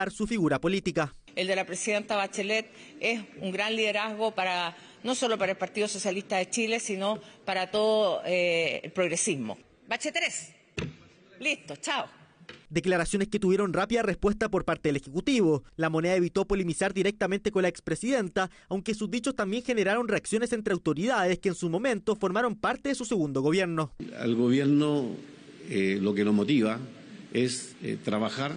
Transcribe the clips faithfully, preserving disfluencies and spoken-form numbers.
su figura política. El de la presidenta Bachelet es un gran liderazgo para no solo para el Partido Socialista de Chile, sino para todo eh, el progresismo. Bache tres. Listo, chao. Declaraciones que tuvieron rápida respuesta por parte del Ejecutivo. La Moneda evitó polemizar directamente con la expresidenta, aunque sus dichos también generaron reacciones entre autoridades que en su momento formaron parte de su segundo gobierno. Al gobierno eh, lo que lo motiva es eh, trabajar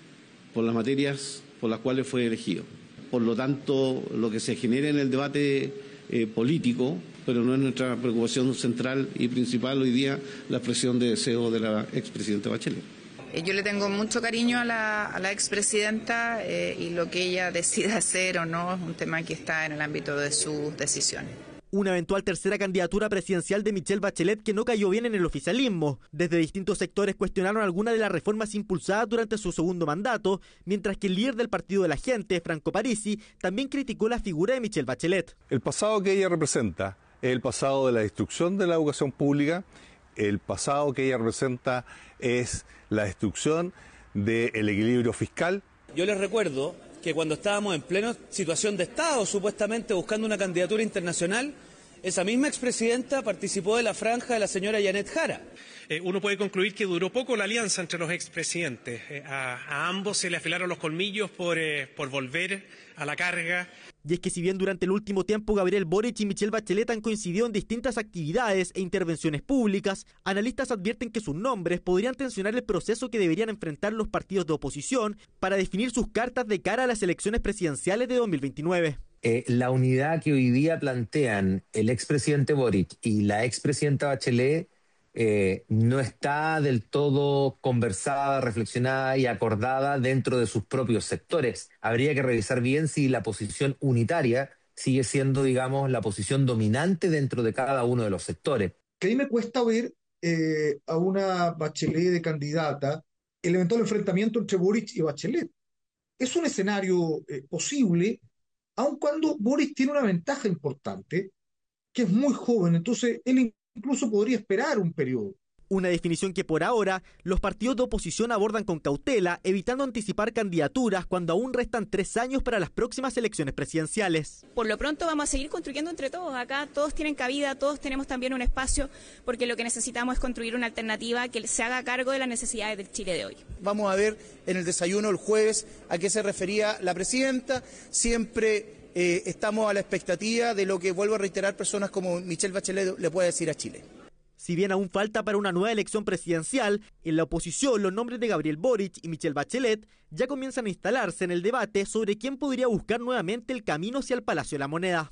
por las materias por las cuales fue elegido. Por lo tanto, lo que se genera en el debate eh, político, pero no es nuestra preocupación central y principal hoy día, la expresión de deseo de la expresidenta Bachelet. Yo le tengo mucho cariño a la, a la expresidenta eh, y lo que ella decida hacer o no es un tema que está en el ámbito de sus decisiones. Una eventual tercera candidatura presidencial de Michelle Bachelet que no cayó bien en el oficialismo. Desde distintos sectores cuestionaron algunas de las reformas impulsadas durante su segundo mandato, mientras que el líder del Partido de la Gente, Franco Parisi, también criticó la figura de Michelle Bachelet. El pasado que ella representa es el pasado de la destrucción de la educación pública, el pasado que ella representa es la destrucción del equilibrio fiscal. Yo les recuerdo que cuando estábamos en plena situación de Estado, supuestamente buscando una candidatura internacional, esa misma expresidenta participó de la franja de la señora Janet Jara. Eh, uno puede concluir que duró poco la alianza entre los expresidentes. Eh, a, a ambos se le afilaron los colmillos por, eh, por volver a la carga. Y es que si bien durante el último tiempo Gabriel Boric y Michelle Bachelet han coincidido en distintas actividades e intervenciones públicas, analistas advierten que sus nombres podrían tensionar el proceso que deberían enfrentar los partidos de oposición para definir sus cartas de cara a las elecciones presidenciales de dos mil veintinueve. Eh, la unidad que hoy día plantean el expresidente Boric y la expresidenta Bachelet eh, no está del todo conversada, reflexionada y acordada dentro de sus propios sectores. Habría que revisar bien si la posición unitaria sigue siendo, digamos, la posición dominante dentro de cada uno de los sectores. Que a mí me cuesta ver eh, a una Bachelet de candidata el eventual enfrentamiento entre Boric y Bachelet. Es un escenario eh, posible, aun cuando Boric tiene una ventaja importante, que es muy joven, entonces él incluso podría esperar un periodo. Una definición que por ahora los partidos de oposición abordan con cautela, evitando anticipar candidaturas cuando aún restan tres años para las próximas elecciones presidenciales. Por lo pronto vamos a seguir construyendo entre todos. Acá todos tienen cabida, todos tenemos también un espacio, porque lo que necesitamos es construir una alternativa que se haga cargo de las necesidades del Chile de hoy. Vamos a ver en el desayuno el jueves a qué se refería la presidenta. Siempre eh, estamos a la expectativa de lo que, vuelvo a reiterar, personas como Michelle Bachelet le puede decir a Chile. Si bien aún falta para una nueva elección presidencial, en la oposición los nombres de Gabriel Boric y Michelle Bachelet ya comienzan a instalarse en el debate sobre quién podría buscar nuevamente el camino hacia el Palacio de la Moneda.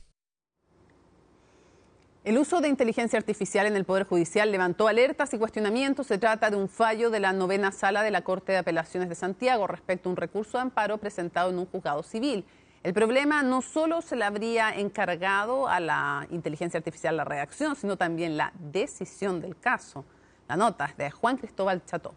El uso de inteligencia artificial en el Poder Judicial levantó alertas y cuestionamientos. Se trata de un fallo de la novena sala de la Corte de Apelaciones de Santiago respecto a un recurso de amparo presentado en un juzgado civil. El problema no solo se le habría encargado a la inteligencia artificial la redacción, sino también la decisión del caso. La nota es de Juan Cristóbal Cható.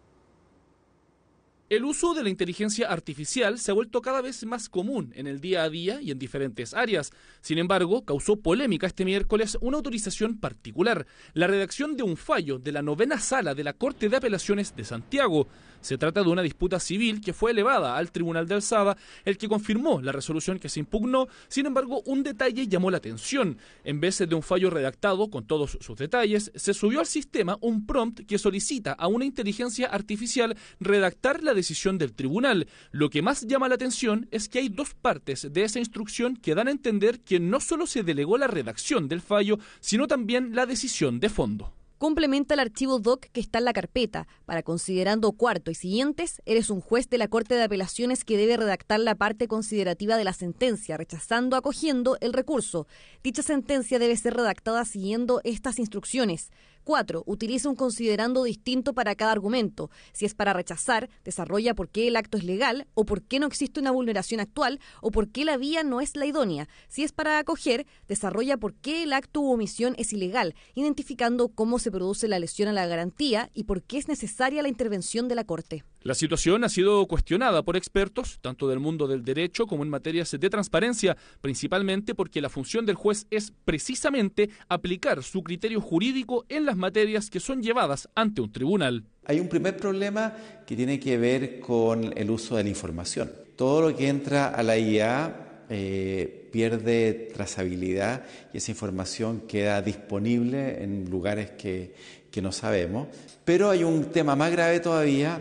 El uso de la inteligencia artificial se ha vuelto cada vez más común en el día a día y en diferentes áreas. Sin embargo, causó polémica este miércoles una autorización particular, la redacción de un fallo de la novena sala de la Corte de Apelaciones de Santiago. Se trata de una disputa civil que fue elevada al Tribunal de Alzada, el que confirmó la resolución que se impugnó. Sin embargo, un detalle llamó la atención. En vez de un fallo redactado con todos sus detalles, se subió al sistema un prompt que solicita a una inteligencia artificial redactar la decisión del tribunal. Lo que más llama la atención es que hay dos partes de esa instrucción que dan a entender que no solo se delegó la redacción del fallo, sino también la decisión de fondo. Complementa el archivo doc que está en la carpeta. Para considerando cuarto y siguientes, eres un juez de la Corte de Apelaciones que debe redactar la parte considerativa de la sentencia, rechazando o acogiendo el recurso. Dicha sentencia debe ser redactada siguiendo estas instrucciones. Cuatro. Utiliza un considerando distinto para cada argumento. Si es para rechazar, desarrolla por qué el acto es legal, o por qué no existe una vulneración actual, o por qué la vía no es la idónea. Si es para acoger, desarrolla por qué el acto u omisión es ilegal, identificando cómo se produce la lesión a la garantía y por qué es necesaria la intervención de la Corte. La situación ha sido cuestionada por expertos, tanto del mundo del derecho como en materias de transparencia, principalmente porque la función del juez es precisamente aplicar su criterio jurídico en las materias que son llevadas ante un tribunal. Hay un primer problema que tiene que ver con el uso de la información. Todo lo que entra a la I A eh, pierde trazabilidad y esa información queda disponible en lugares que, que no sabemos. Pero hay un tema más grave todavía,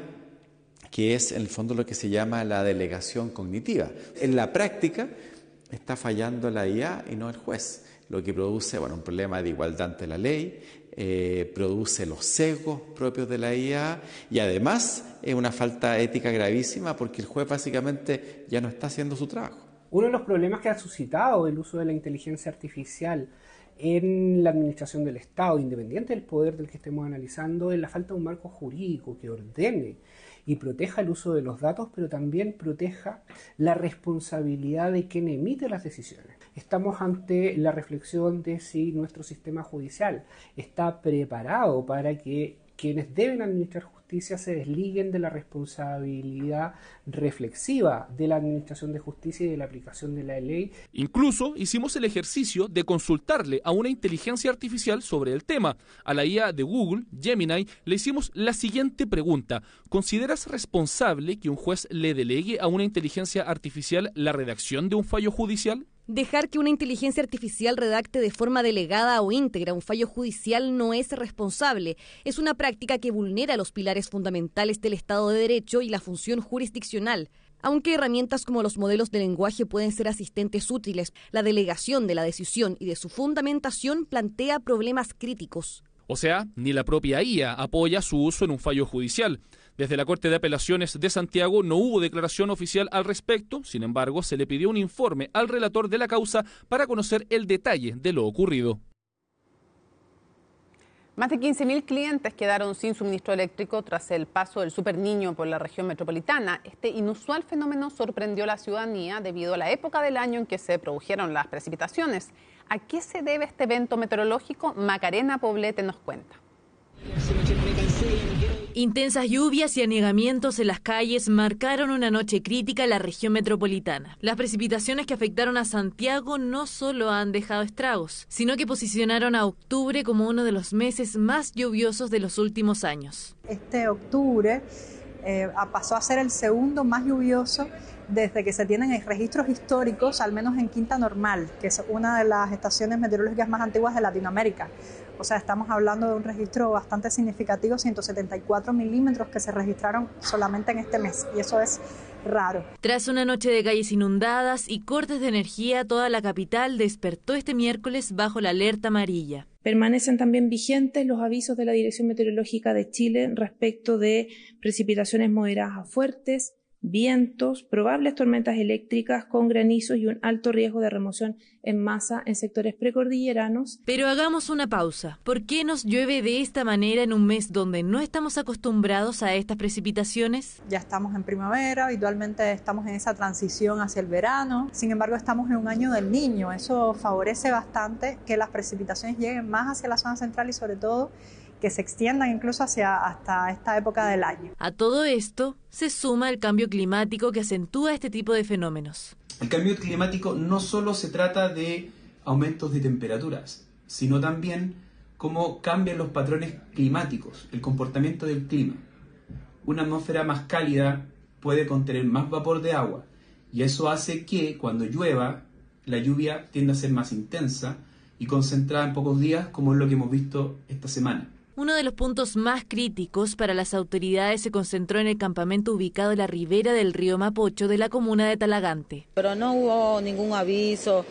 que es en el fondo lo que se llama la delegación cognitiva. En la práctica está fallando la I A y no el juez, lo que produce bueno, un problema de igualdad ante la ley, eh, produce los sesgos propios de la I A y además es una falta ética gravísima porque el juez básicamente ya no está haciendo su trabajo. Uno de los problemas que ha suscitado el uso de la inteligencia artificial en la administración del Estado, independiente del poder del que estemos analizando, es la falta de un marco jurídico que ordene y proteja el uso de los datos, pero también proteja la responsabilidad de quien emite las decisiones. Estamos ante la reflexión de si nuestro sistema judicial está preparado para que quienes deben administrar justicia se desliguen de la responsabilidad reflexiva de la administración de justicia y de la aplicación de la ley. Incluso hicimos el ejercicio de consultarle a una inteligencia artificial sobre el tema. A la I A de Google, Gemini, le hicimos la siguiente pregunta. ¿Consideras responsable que un juez le delegue a una inteligencia artificial la redacción de un fallo judicial? Dejar que una inteligencia artificial redacte de forma delegada o íntegra un fallo judicial no es responsable. Es una práctica que vulnera los pilares fundamentales del Estado de Derecho y la función jurisdiccional. Aunque herramientas como los modelos de lenguaje pueden ser asistentes útiles, la delegación de la decisión y de su fundamentación plantea problemas críticos. O sea, ni la propia I A apoya su uso en un fallo judicial. Desde la Corte de Apelaciones de Santiago no hubo declaración oficial al respecto, sin embargo, se le pidió un informe al relator de la causa para conocer el detalle de lo ocurrido. Más de quince mil clientes quedaron sin suministro eléctrico tras el paso del Super Niño por la región metropolitana. Este inusual fenómeno sorprendió a la ciudadanía debido a la época del año en que se produjeron las precipitaciones. ¿A qué se debe este evento meteorológico? Macarena Poblete nos cuenta. Intensas lluvias y anegamientos en las calles marcaron una noche crítica en la región metropolitana. Las precipitaciones que afectaron a Santiago no solo han dejado estragos, sino que posicionaron a octubre como uno de los meses más lluviosos de los últimos años. Este octubre eh, pasó a ser el segundo más lluvioso desde que se tienen registros históricos, al menos en Quinta Normal, que es una de las estaciones meteorológicas más antiguas de Latinoamérica. O sea, estamos hablando de un registro bastante significativo, ciento setenta y cuatro milímetros que se registraron solamente en este mes, y eso es raro. Tras una noche de calles inundadas y cortes de energía, toda la capital despertó este miércoles bajo la alerta amarilla. Permanecen también vigentes los avisos de la Dirección Meteorológica de Chile respecto de precipitaciones moderadas a fuertes, vientos, probables tormentas eléctricas con granizos y un alto riesgo de remoción en masa en sectores precordilleranos. Pero hagamos una pausa. ¿Por qué nos llueve de esta manera en un mes donde no estamos acostumbrados a estas precipitaciones? Ya estamos en primavera, habitualmente estamos en esa transición hacia el verano. Sin embargo, estamos en un año del Niño. Eso favorece bastante que las precipitaciones lleguen más hacia la zona central y sobre todo que se extiendan incluso hacia hasta esta época del año. A todo esto se suma el cambio climático que acentúa este tipo de fenómenos. El cambio climático no solo se trata de aumentos de temperaturas, sino también cómo cambian los patrones climáticos, el comportamiento del clima. Una atmósfera más cálida puede contener más vapor de agua y eso hace que cuando llueva la lluvia tienda a ser más intensa y concentrada en pocos días, como es lo que hemos visto esta semana. Uno de los puntos más críticos para las autoridades se concentró en el campamento ubicado en la ribera del río Mapocho de la comuna de Talagante. Pero no hubo ningún aviso,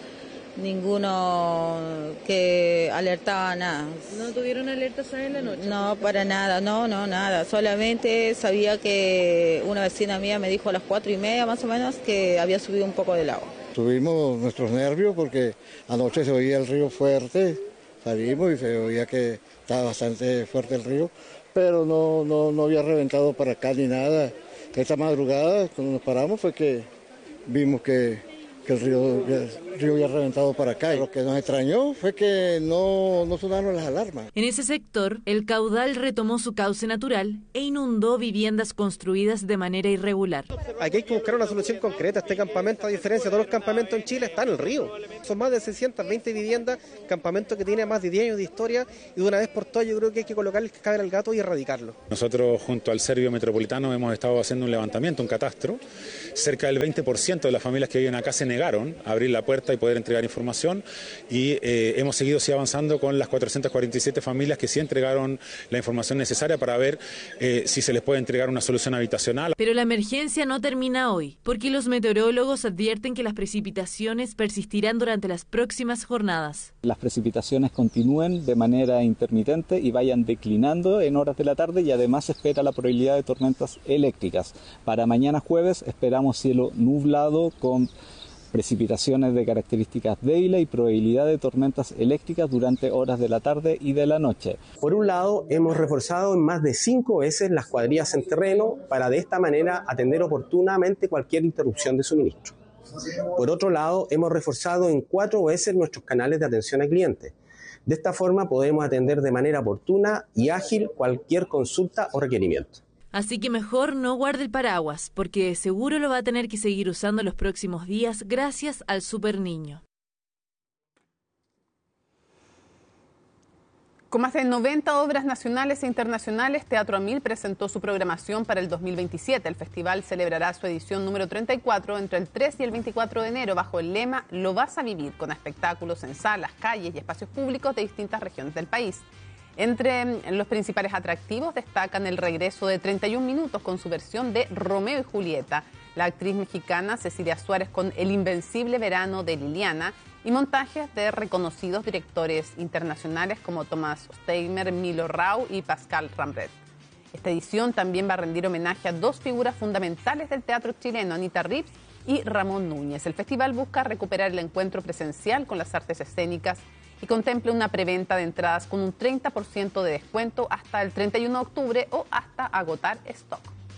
ninguno que alertaba nada. ¿No tuvieron alertas en la noche? No, para nada, no, no, nada. Solamente sabía que una vecina mía me dijo a las cuatro y media más o menos que había subido un poco del agua. Tuvimos nuestros nervios porque anoche se oía el río fuerte, salimos y se oía que estaba bastante fuerte el río, pero no, no, no había reventado para acá ni nada. Esta madrugada, cuando nos paramos, fue que vimos que que el río, que el río había reventado para acá. Y lo que nos extrañó fue que no, no sonaron las alarmas. En ese sector, el caudal retomó su cauce natural e inundó viviendas construidas de manera irregular. Aquí hay que buscar una solución concreta. Este campamento, a diferencia de todos los campamentos en Chile, está en el río. Son más de seiscientas veinte viviendas, campamento que tiene más de diez años de historia, y de una vez por todas yo creo que hay que colocarle el cabra al gato y erradicarlo. Nosotros junto al Servio Metropolitano hemos estado haciendo un levantamiento, un catastro. Cerca del veinte por ciento de las familias que viven acá se negaron a abrir la puerta y poder entregar información, y eh, hemos seguido sí avanzando con las cuatrocientas cuarenta y siete familias que sí entregaron la información necesaria para ver eh, si se les puede entregar una solución habitacional. Pero la emergencia no termina hoy, porque los meteorólogos advierten que las precipitaciones persistirán durante las próximas jornadas. Las precipitaciones continúen de manera intermitente y vayan declinando en horas de la tarde, y además se espera la probabilidad de tormentas eléctricas. Para mañana jueves esperamos cielo nublado con precipitaciones de características débiles y probabilidad de tormentas eléctricas durante horas de la tarde y de la noche. Por un lado, hemos reforzado en más de cinco veces las cuadrillas en terreno para de esta manera atender oportunamente cualquier interrupción de suministro. Por otro lado, hemos reforzado en cuatro veces nuestros canales de atención al cliente. De esta forma podremos atender de manera oportuna y ágil cualquier consulta o requerimiento. Así que mejor no guarde el paraguas, porque seguro lo va a tener que seguir usando los próximos días gracias al Super Niño. Con más de noventa obras nacionales e internacionales, Teatro Amil presentó su programación para el dos mil veintisiete. El festival celebrará su edición número treinta y cuatro entre el tres y el veinticuatro de enero bajo el lema Lo vas a vivir, con espectáculos en salas, calles y espacios públicos de distintas regiones del país. Entre los principales atractivos destacan el regreso de treinta y un minutos con su versión de Romeo y Julieta, la actriz mexicana Cecilia Suárez con El invencible verano de Liliana y montajes de reconocidos directores internacionales como Tomás Steimer, Milo Rau y Pascal Rambret. Esta edición también va a rendir homenaje a dos figuras fundamentales del teatro chileno, Anita Rips y Ramón Núñez. El festival busca recuperar el encuentro presencial con las artes escénicas y contempla una preventa de entradas con un treinta por ciento de descuento hasta el treinta y uno de octubre o hasta agotar stock.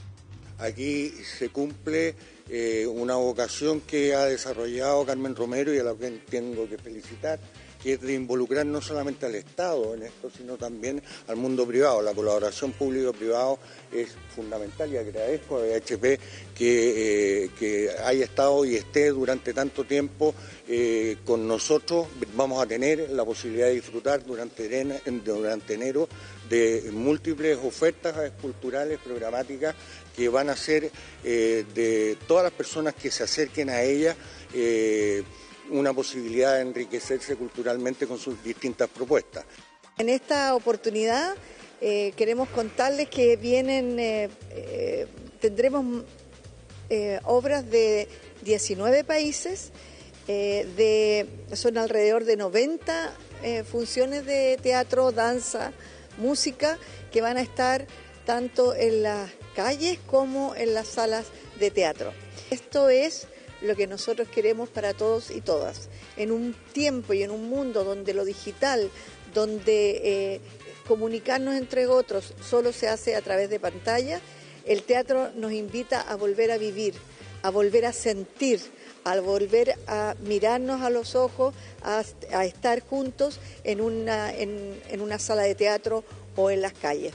Aquí se cumple eh, una vocación que ha desarrollado Carmen Romero y a la que tengo que felicitar, que es de involucrar no solamente al Estado en esto, sino también al mundo privado. La colaboración público-privado es fundamental y agradezco a B H P que, eh, que haya estado y esté durante tanto tiempo eh, con nosotros. Vamos a tener la posibilidad de disfrutar durante, durante enero de múltiples ofertas culturales, programáticas, que van a ser eh, de todas las personas que se acerquen a ella, eh, una posibilidad de enriquecerse culturalmente con sus distintas propuestas. En esta oportunidad eh, queremos contarles que vienen, eh, eh, tendremos eh, obras de diecinueve países, eh, de, son alrededor de noventa eh, funciones de teatro, danza, música, que van a estar tanto en las calles como en las salas de teatro. Esto es lo que nosotros queremos para todos y todas. En un tiempo y en un mundo donde lo digital, donde eh, comunicarnos entre otros solo se hace a través de pantalla, el teatro nos invita a volver a vivir, a volver a sentir, a volver a mirarnos a los ojos, a, a estar juntos en una, en, en una sala de teatro o en las calles.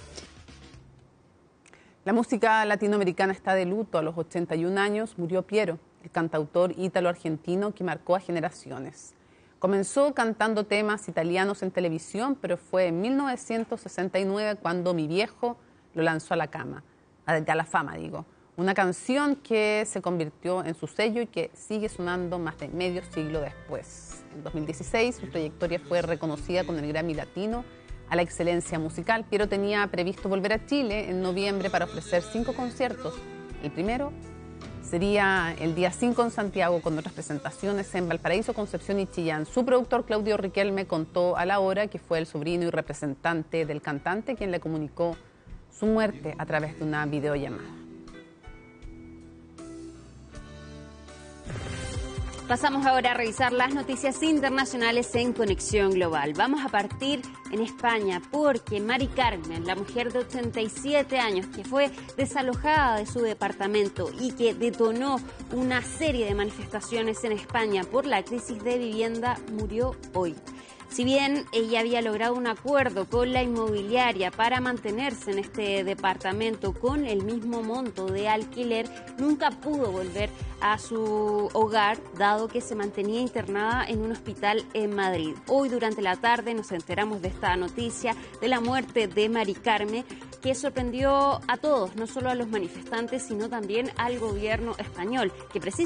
La música latinoamericana está de luto. A los ochenta y un años murió Piero, el cantautor ítalo-argentino que marcó a generaciones. Comenzó cantando temas italianos en televisión, pero fue en mil novecientos sesenta y nueve cuando Mi Viejo lo lanzó a la cama, a la fama, digo. Una canción que se convirtió en su sello y que sigue sonando más de medio siglo después. En dos mil dieciséis su trayectoria fue reconocida con el Grammy Latino a la excelencia musical. Piero tenía previsto volver a Chile en noviembre para ofrecer cinco conciertos. El primero sería el día cinco en Santiago, con otras presentaciones en Valparaíso, Concepción y Chillán. Su productor Claudio Riquelme contó a La Hora que fue el sobrino y representante del cantante quien le comunicó su muerte a través de una videollamada. Pasamos ahora a revisar las noticias internacionales en Conexión Global. Vamos a partir en España porque Mari Carmen, la mujer de ochenta y siete años que fue desalojada de su departamento y que detonó una serie de manifestaciones en España por la crisis de vivienda, murió hoy. Si bien ella había logrado un acuerdo con la inmobiliaria para mantenerse en este departamento con el mismo monto de alquiler, nunca pudo volver a su hogar, dado que se mantenía internada en un hospital en Madrid. Hoy durante la tarde nos enteramos de esta noticia de la muerte de Mari Carmen, que sorprendió a todos, no solo a los manifestantes, sino también al gobierno español, que precisamente